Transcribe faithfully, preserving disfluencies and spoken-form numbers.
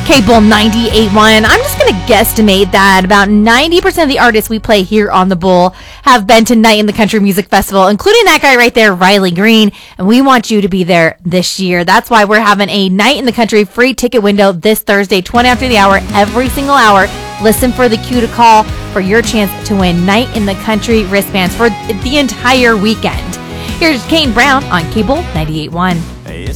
K-Bull ninety-eight point one. I'm just going to guesstimate that about ninety percent of the artists we play here on the Bull have been to Night in the Country Music Festival, including that guy right there, Riley Green, and we want you to be there this year. That's why we're having a Night in the Country free ticket window this Thursday, twenty after the hour, every single hour. Listen for the cue to call for your chance to win Night in the Country wristbands for the entire weekend. Here's Kane Brown on K-Bull ninety-eight point one.